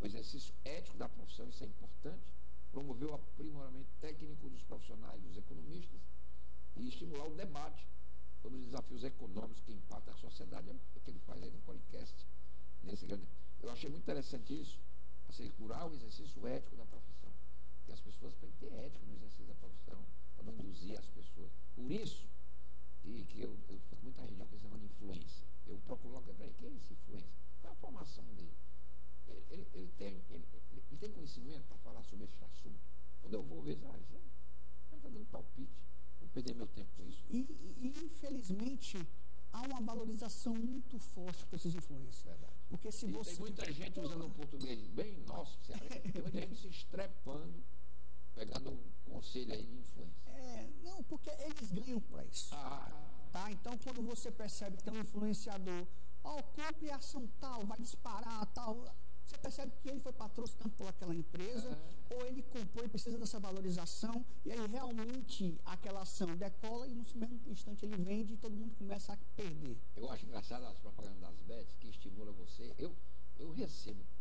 o exercício ético da profissão, isso é importante, promover o aprimoramento técnico dos profissionais, dos economistas, e estimular o debate sobre os desafios econômicos que impactam a sociedade, é o que ele faz aí no podcast. Eu achei muito interessante isso, assegurar o exercício ético da profissão, que as pessoas têm que ter ética no exercício da profissão, para não induzir as pessoas. Por isso que eu fico muito arredio com esse negócio de influência. Eu procuro logo, peraí, quem é esse influência? Qual é a formação dele? Ele tem conhecimento para falar sobre esse assunto? Quando eu vou ver, ele está dando palpite, vou perder meu tempo com isso. E infelizmente, há uma valorização muito forte para esses influencers. Verdade. Porque se você... Tem muita gente usando um português bem nosso, tem muita gente se estrepando, pegando um conselho aí de influência. Não, porque eles ganham para isso. Tá? Então, quando você percebe que tem um influenciador, compre a ação tal, vai disparar tal, você percebe que ele foi patrocinado por aquela empresa, ou ele comprou e precisa dessa valorização, e aí realmente aquela ação decola e no mesmo instante ele vende e todo mundo começa a perder. Eu acho engraçado as propagandas das bets que estimulam você. Eu recebo